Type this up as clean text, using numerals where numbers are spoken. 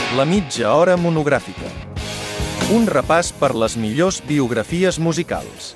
La mitja hora monogràfica. Un repàs per les millors biografies musicals.